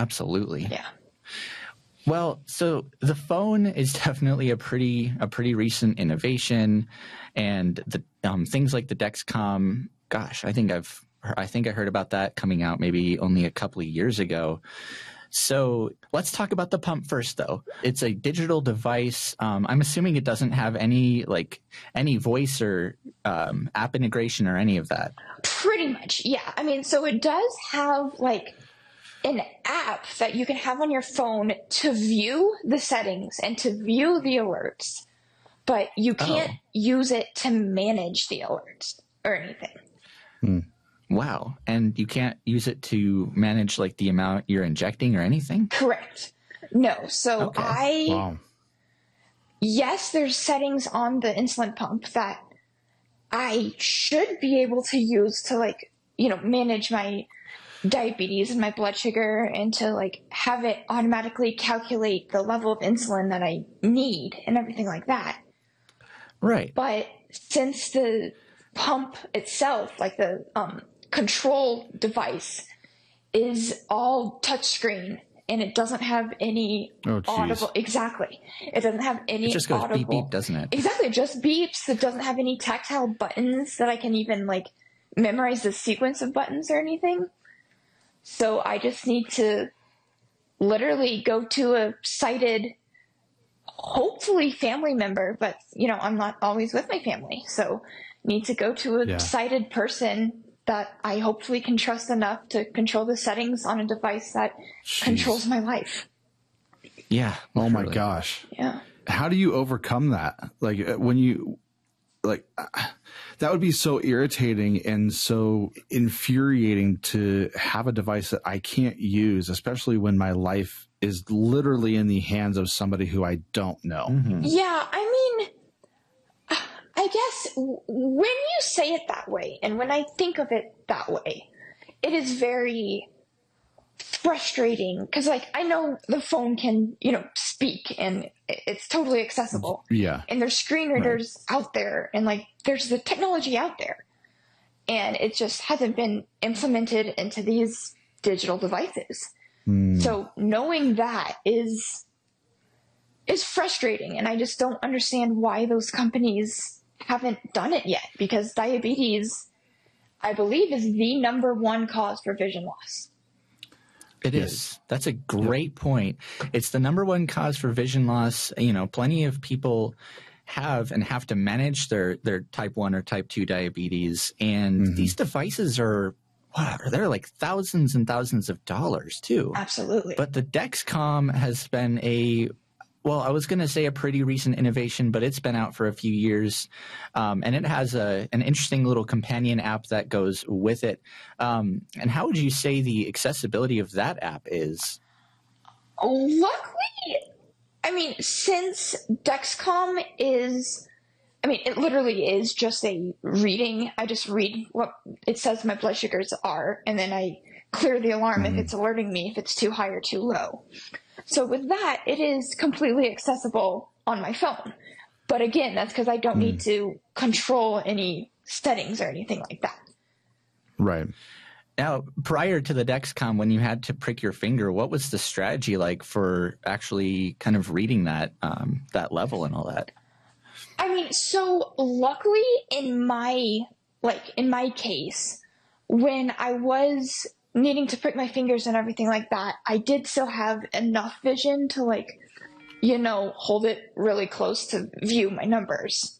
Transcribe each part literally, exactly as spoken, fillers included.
absolutely. Yeah. Well, so the phone is definitely a pretty a pretty recent innovation, and the um, things like the Dexcom. Gosh, I think I've I think I heard about that coming out maybe only a couple of years ago. So let's talk about the pump first, though. It's a digital device. Um, I'm assuming it doesn't have any like any voice or um, app integration or any of that. Pretty much, yeah. I mean, so it does have like an app that you can have on your phone to view the settings and to view the alerts, but you can't oh. use it to manage the alerts or anything. Hmm. Wow. And you can't use it to manage like the amount you're injecting or anything? Correct. No. So okay. I, wow. yes, there's settings on the insulin pump that I should be able to use to like, you know, manage my diabetes and my blood sugar and to like have it automatically calculate the level of insulin that I need and everything like that. Right. But since the pump itself, like the um, control device, is all touchscreen and it doesn't have any oh, audible. Exactly. It doesn't have any It just goes audible. beep beep, doesn't it? Exactly. It just beeps. It doesn't have any tactile buttons that I can even like memorize the sequence of buttons or anything. So I just need to literally go to a sighted, hopefully family member, but you know, I'm not always with my family. So need to go to a yeah. sighted person that I hopefully can trust enough to control the settings on a device that Jeez. controls my life. Yeah. Oh literally. my gosh. Yeah. How do you overcome that? Like when you, like, uh, that would be so irritating and so infuriating to have a device that I can't use, especially when my life is literally in the hands of somebody who I don't know. Mm-hmm. Yeah, I mean, I guess when you say it that way, and when I think of it that way, it is very frustrating because, like, I know the phone can, you know, speak and it's totally accessible. Yeah. And there's screen readers right. out there, and like, there's the technology out there, and it just hasn't been implemented into these digital devices. Mm. So knowing that is is frustrating, and I just don't understand why those companies haven't done it yet, because diabetes, I believe, is the number one cause for vision loss. It yes. is. That's a great yep. point. It's the number one cause for vision loss. You know, plenty of people have and have to manage their, their type one or type two diabetes. And mm-hmm. these devices are, wow, they're like thousands and thousands of dollars too. Absolutely. But the Dexcom has been a, well, I was going to say a pretty recent innovation, but it's been out for a few years. Um, and it has a, an interesting little companion app that goes with it. Um, and how would you say the accessibility of that app is? Luckily, I mean, since Dexcom is, I mean, it literally is just a reading. I just read what it says my blood sugars are, and then I clear the alarm mm-hmm. if it's alerting me if it's too high or too low. So with that, it is completely accessible on my phone. But again, that's because I don't mm. need to control any settings or anything like that. Right. Now, prior to the Dexcom, when you had to prick your finger, what was the strategy like for actually kind of reading that um, that level and all that? I mean, so luckily in my, like, in my case, when I was needing to prick my fingers and everything like that, I did still have enough vision to, like, you know, hold it really close to view my numbers.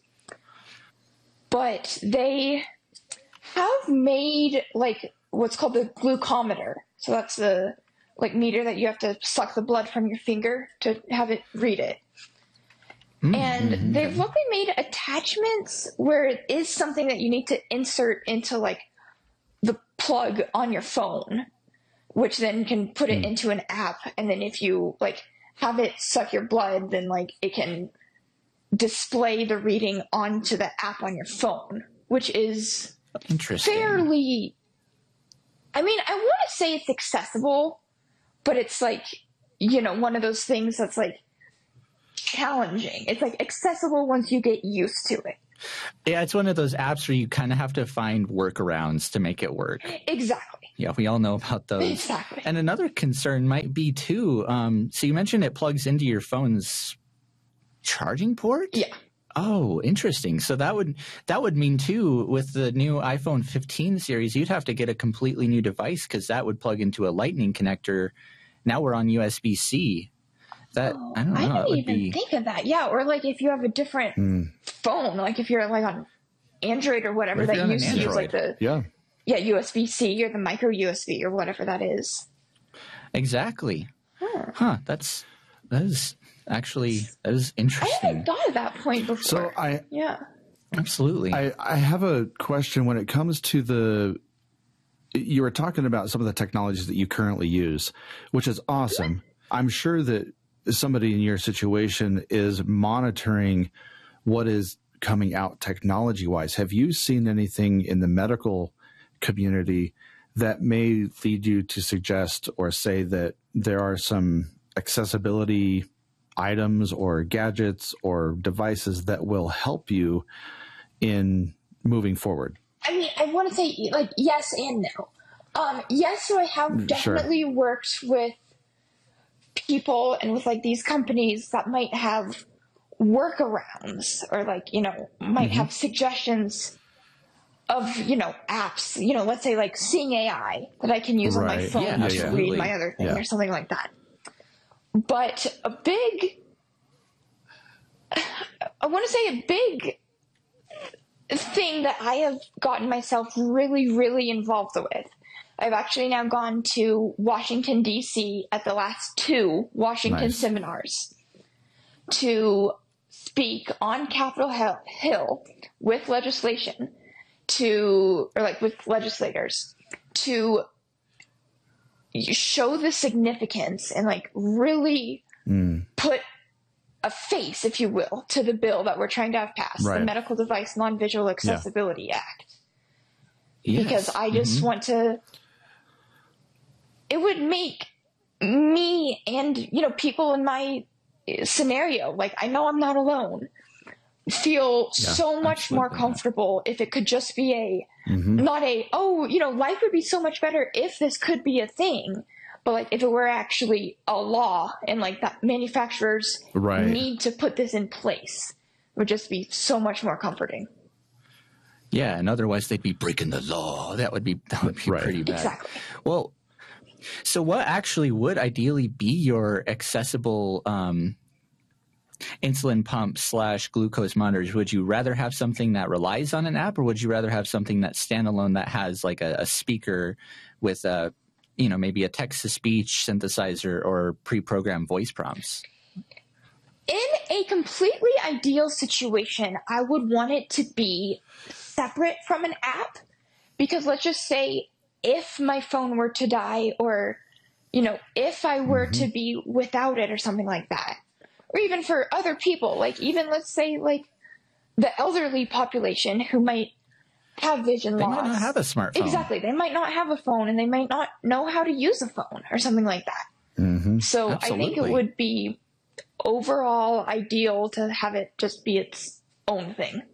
But they have made, like, what's called the glucometer. So that's the, like, meter that you have to suck the blood from your finger to have it read it. Mm-hmm. And they've luckily made attachments where it is something that you need to insert into, like, the plug on your phone, which then can put it mm. into an app. And then if you, like, have it suck your blood, then, like, it can display the reading onto the app on your phone, which is interesting. Fairly, I mean, I want to say it's accessible, but it's, like, you know, one of those things that's, like, challenging. It's, like, accessible once you get used to it. Yeah, it's one of those apps where you kind of have to find workarounds to make it work. Exactly. Yeah, we all know about those. Exactly. And another concern might be too. Um, so you mentioned it plugs into your phone's charging port? Yeah. Oh, interesting. So that would that would mean too, with the new iPhone fifteen series, you'd have to get a completely new device because that would plug into a Lightning connector. Now we're on U S B C. That Oh, I don't know. I that didn't would even be, think of that. Yeah, or like if you have a different Mm. phone, like if you're like on Android or whatever What if that you're on used an to use like Android? the Yeah. yeah U S B C or the micro U S B or whatever that is. exactly. Huh. Huh. That's that is actually that is I interesting. haven't thought of that point before. So I, yeah. Absolutely. I, I have a question when it comes to the, you were talking about some of the technologies that you currently use, which is awesome. I'm sure that somebody in your situation is monitoring what is coming out technology wise. Have you seen anything in the medical community that may lead you to suggest or say that there are some accessibility items or gadgets or devices that will help you in moving forward? I mean, I want to say like yes and no. Um, yes, so I have Sure. definitely worked with people and with like these companies that might have workarounds or like, you know, might Mm-hmm. have suggestions of, you know, apps, you know, let's say like Seeing A I that I can use on my Right. phone Yeah, to absolutely. read my other thing Yeah. or something like that. But a big, I want to say a big thing that I have gotten myself really, really involved with. I've actually now gone to Washington, D C at the last two Washington Nice. seminars to speak on Capitol Hill- Hill with legislation to, or like with legislators to show the significance and like really Mm. put a face, if you will, to the bill that we're trying to have passed, Right. the Medical Device Non-Visual Accessibility Act. Yes. Because I just Mhm. want to, it would make me and, you know, people in my scenario, like I know I'm not alone, feel Yeah, so much more absolutely. comfortable if it could just be a, Mm-hmm. not a, oh, you know, life would be so much better if this could be a thing. But like if it were actually a law and like that manufacturers Right. need to put this in place, it would just be so much more comforting. Yeah, and otherwise they'd be breaking the law. That would be that would be Right. pretty bad. Exactly. Well, so what actually would ideally be your accessible um, insulin pump slash glucose monitors? Would you rather have something that relies on an app, or would you rather have something that's standalone that has like a, a speaker with a, you know, maybe a text-to-speech synthesizer or pre-programmed voice prompts? In a completely ideal situation, I would want it to be separate from an app because let's just say if my phone were to die or, you know, if I were to be without it or something like that, or even for other people, like even let's say like the elderly population who might have vision They loss. might not have a smartphone. Exactly. They might not have a phone and they might not know how to use a phone or something like that. Mm-hmm. So I think Absolutely. it would be overall ideal to have it just be its own thing.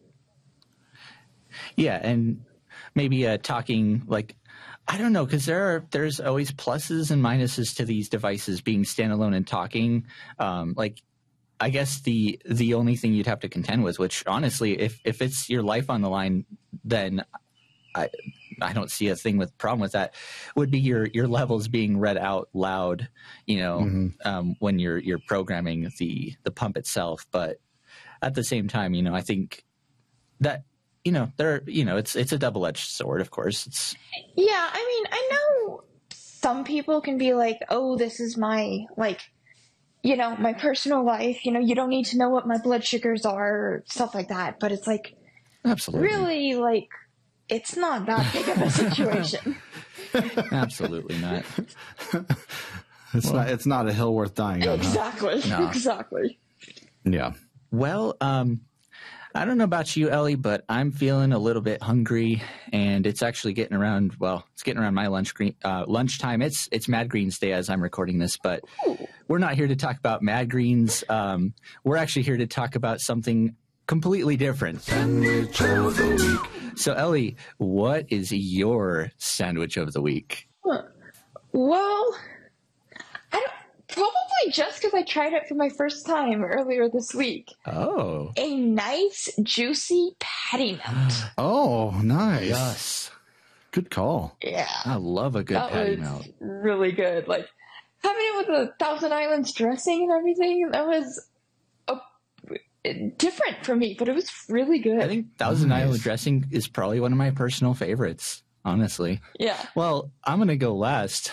Yeah, and maybe uh, talking like, I don't know, because there are there's always pluses and minuses to these devices being standalone and talking. Um, like, I guess the the only thing you'd have to contend with, which honestly, if if it's your life on the line, then I I don't see a thing with problem with that. Would be your your levels being read out loud, you know, Mm-hmm. um, when you're you're programming the the pump itself. But at the same time, you know, I think that. You know, there. You know, it's it's a double edged sword. Of course, it's Yeah, I mean, I know some people can be like, "Oh, this is my like, you know, my personal life. You know, you don't need to know what my blood sugars are or stuff like that." But it's like, absolutely, really, like, it's not that big of a situation. absolutely not. It's not. It's not a hill worth dying on. Huh? Exactly. No. Exactly. Yeah. Well, um, I don't know about you, Ellie, but I'm feeling a little bit hungry, and it's actually getting around. Well, it's getting around my lunch green, uh, lunchtime. It's it's Mad Greens Day as I'm recording this, but we're not here to talk about Mad Greens. Um, we're actually here to talk about something completely different. Sandwich of the week. So, Ellie, what is your sandwich of the week? Huh. Well, I don't. Probably just because I tried it for my first time earlier this week. Oh. A nice, juicy patty melt. Oh, nice. Yes. Good call. Yeah. I love a good That patty was melt. really good. Like, having it with the Thousand Islands dressing and everything, that was a, different for me, but it was really good. I think Thousand Nice. Island dressing is probably one of my personal favorites, honestly. Yeah. Well, I'm going to go last.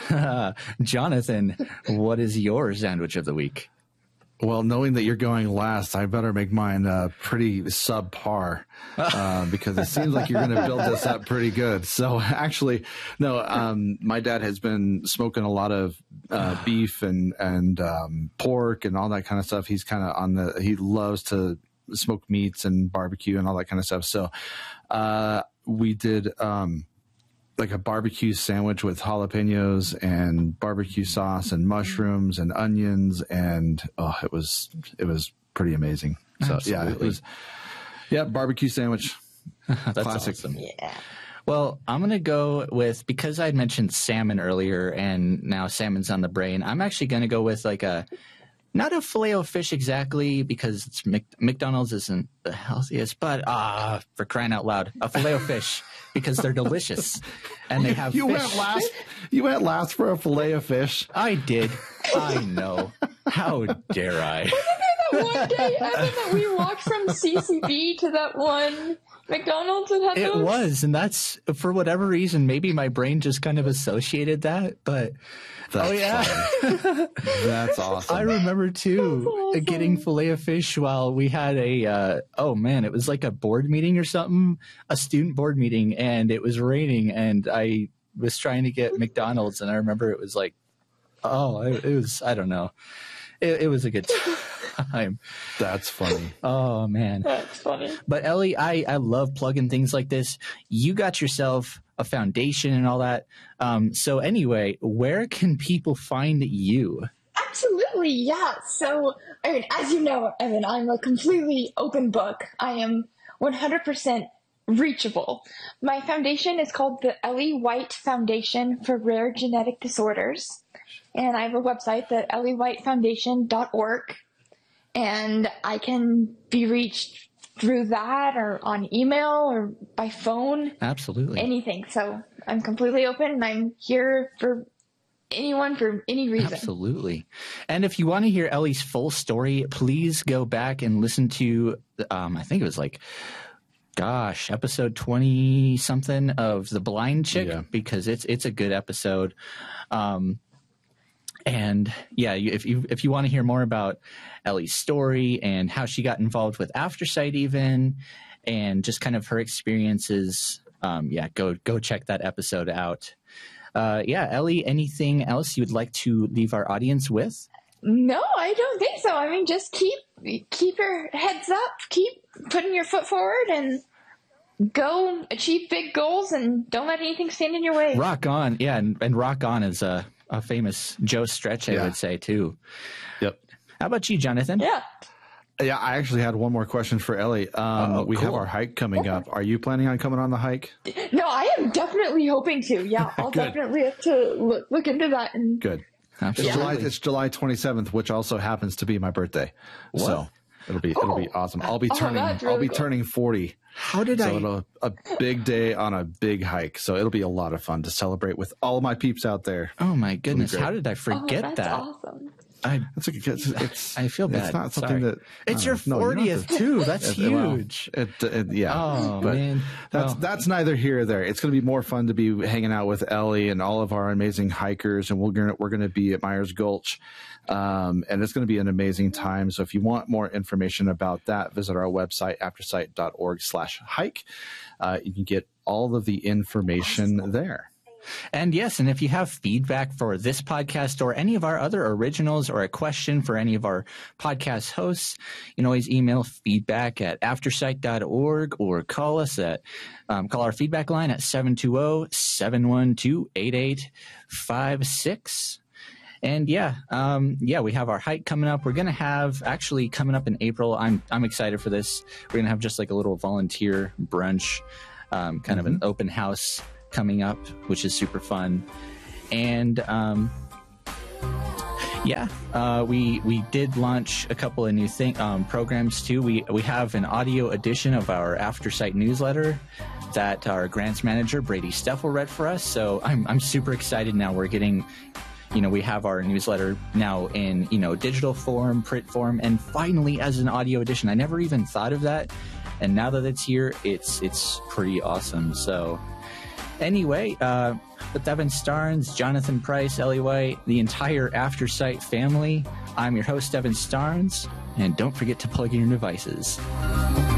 Jonathan, what is your sandwich of the week? Well, knowing that you're going last, I better make mine uh, pretty subpar uh, because it seems like you're going to build this up pretty good. So actually, no, um, my dad has been smoking a lot of uh, beef and, and um, pork and all that kind of stuff. He's kind of on the, he loves to smoke meats and barbecue and all that kind of stuff. So uh, we did um, like a barbecue sandwich with jalapenos and barbecue sauce and mushrooms and onions. And oh, it was, it was pretty amazing. So yeah, it Absolutely. was, yeah, barbecue sandwich. That's Classic. awesome. Yeah. Well, I'm going to go with, because I mentioned salmon earlier and now salmon's on the brain, I'm actually going to go with like a, not a Filet-O-Fish exactly, because it's Mc, McDonald's isn't the healthiest, but ah, for crying out loud, a Filet-O-Fish because they're delicious and they have You fish. went last, you went last for a fillet of fish. I did. I know. How dare I? That one day, Evan, that we walked from C C B to that one McDonald's and had It those. was, and that's for whatever reason. Maybe my brain just kind of associated that, but That's oh yeah, funny. That's awesome. I remember too That's awesome. getting filet of fish while we had a uh, oh man, it was like a board meeting or something, a student board meeting, and it was raining, and I was trying to get McDonald's, and I remember it was like, oh, it, it was I don't know, it, it was a good time. That's funny. Oh man. That's funny. But Ellie, I, I love plugging things like this. You got yourself a foundation and all that. Um, so anyway, where can people find you? Absolutely, yeah. So, I mean, as you know, Evan, I'm a completely open book. I am one hundred percent reachable. My foundation is called the Ellie White Foundation for Rare Genetic Disorders. And I have a website, the ellie white foundation dot org. And I can be reached through that or on email or by phone, Absolutely. anything. So I'm completely open and I'm here for anyone for any reason. Absolutely. And if you want to hear Ellie's full story, please go back and listen to, um, I think it was like, gosh, episode twenty something of The Blind Chick, Yeah. because it's, it's a good episode. Um, And yeah, you- if you if you want to hear more about Ellie's story and how she got involved with Aftersight, even, and just kind of her experiences, um, yeah, go go check that episode out. Uh, yeah, Ellie, anything else you would like to leave our audience with? No, I don't think so. I mean, just keep keep your heads up, keep putting your foot forward, and go achieve big goals, and don't let anything stand in your way. Rock on, yeah, and, and rock on is a, a famous Joe Stretch, I Yeah. would say too. Yep. How about you, Jonathan? Yeah. Yeah, I actually had one more question for Ellie. Um, Oh, we have cool. our hike coming up. Are you planning on coming on the hike? No, I am definitely hoping to. Yeah, I'll Good. definitely have to look, look into that. And Good. It's Absolutely. July. It's July twenty-seventh, which also happens to be my birthday. So it'll be it'll be Oh. awesome. I'll be Oh, turning that's I'll really be cool. turning forty. How did So I? it'll a big day on a big hike. So it'll be a lot of fun to celebrate with all my peeps out there. Oh my goodness! great. How did I oh, forget that's that? awesome. I It's, a, it's, it's I feel bad. It's not something Sorry. that It's I your don't know. No, you don't have fortieth too. That's to- well, huge. it, it, yeah. Oh But man, That's Well, that's neither here or there. It's going to be more fun to be hanging out with Ellie and all of our amazing hikers, and we're gonna we're going to be at Myers Gulch, um, and it's going to be an amazing time. So if you want more information about that, visit our website aftersight dot org slash hike. Uh, you can get all of the information there. And yes, and if you have feedback for this podcast or any of our other originals or a question for any of our podcast hosts, you can always email feedback at aftersight dot org or call us at um, call our feedback line at seven two zero, seven one two, eight eight five six. And yeah, um, yeah, we have our hike coming up. We're gonna have actually coming up in April. I'm I'm excited for this. We're gonna have just like a little volunteer brunch, um, kind of an open house coming up, which is super fun. And um, yeah, uh, we we did launch a couple of new thing um, programs too. We we have an audio edition of our AfterSight newsletter that our grants manager Brady Steffel read for us. So I'm I'm super excited now. We're getting, you know, we have our newsletter now in, you know, digital form, print form, and finally as an audio edition. I never even thought of that, and now that it's here, it's it's pretty awesome. So anyway, uh, with Evan Starnes, Jonathan Price, Ellie White, the entire AfterSight family, I'm your host Evan Starnes, and don't forget to plug in your devices.